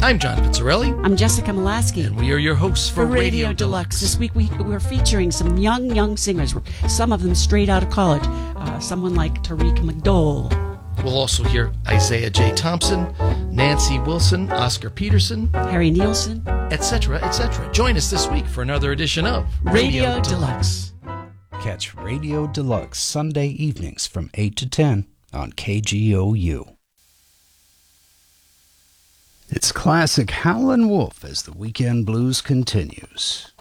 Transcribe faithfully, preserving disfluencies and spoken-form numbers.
I'm John Pizzarelli. I'm Jessica Molaski. And we are your hosts for, for Radio, Radio Deluxe. Deluxe. This week we, we're featuring some young, young singers, some of them straight out of college. Uh, someone like Tariq McDowell. We'll also hear Isaiah J. Thompson, Nancy Wilson, Oscar Peterson, Harry Nielsen, et cetera, et cetera. Join us this week for another edition of Radio, Radio Deluxe. Catch Radio Deluxe Sunday evenings from eight to ten on K G O U. It's classic Howlin' Wolf as the Weekend Blues continues.